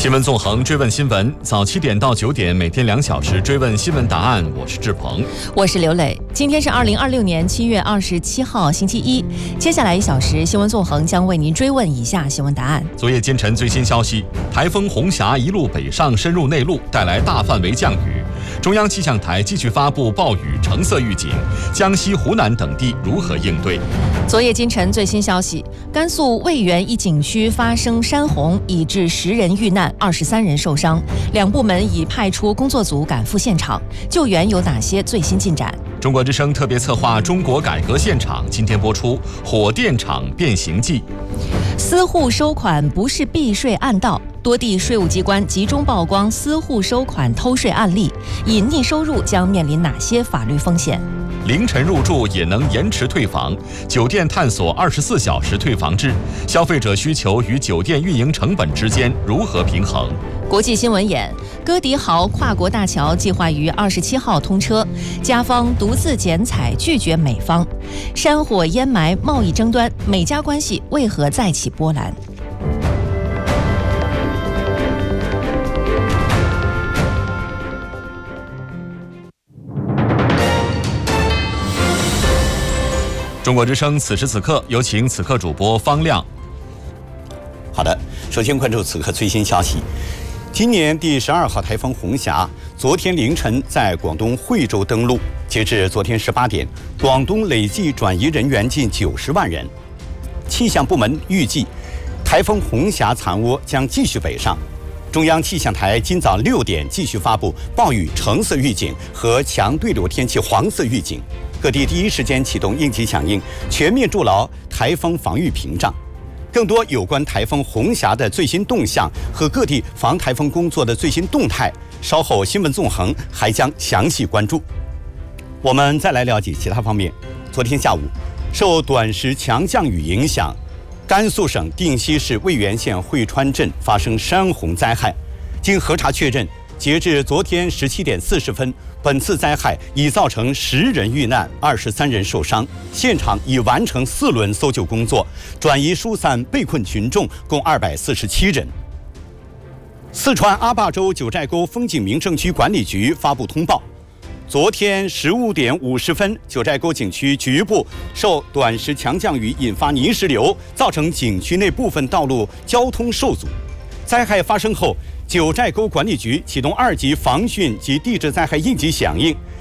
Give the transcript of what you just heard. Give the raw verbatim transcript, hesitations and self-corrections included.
新闻纵横，追问新闻，早七点到九点，每天两小时追问新闻答案。我是志鹏， 我是刘磊。今天是二零二六年七月二十七号，星期一。接下来一小时，新闻纵横将为您追问以下新闻答案。 昨夜今晨最新消息，台风红霞一路北上，深入内陆，带来大范围降雨。中央气象台继续发布暴雨橙色预警，江西、湖南等地如何应对？ 昨夜今晨最新消息，甘肃渭源一景区发生山洪，已致十人遇难，二十三人受伤。两部门已派出工作组赶赴现场，救援有哪些最新进展？ 中国之声特别策划《中国改革现场》今天播出《火电厂变形记》。 私户收款不是避税暗道，多地税务机关集中曝光私户收款偷税案例，隐匿收入将面临哪些法律风险？ 凌晨入住也能延迟退房，酒店探索二十四小时退房制，消费者需求与酒店运营成本之间如何平衡？ 国际新闻眼，哥迪豪跨国大桥计划于二十七号通车，加方独自剪彩拒绝美方。山火烟霾贸易争端，美加关系为何再起波澜？ 中国之声此时此刻，有请此刻主播方亮。 好的，首先关注此刻最新消息。今年第十二号台风红霞昨天凌晨在广东惠州登陆，截至昨天十八点，广东累计转移人员近九十万人。气象部门预计，台风红霞残涡将继续北上。中央气象台今早六点继续发布暴雨橙色预警和强对流天气黄色预警，各地第一时间启动应急响应，全面筑牢台风防御屏障。更多有关台风红霞的最新动向和各地防台风工作的最新动态，稍后新闻纵横还将详细关注。我们再来了解其他方面。昨天下午，受短时强降雨影响，甘肃省定西市渭源县汇川镇发生山洪灾害。经核查确认，截至昨天十七点四十分，本次灾害已造成十人遇难，二十三人受伤。现场已完成四轮搜救工作，转移疏散被困群众共二百四十七人。四川阿坝州九寨沟风景名胜区管理局发布通报，昨天十五点五十分，九寨沟景区局部受短时强降雨引发泥石流，造成景区内部分道路交通受阻。灾害发生后，九寨沟管理局启动二级防汛及地质灾害应急响应，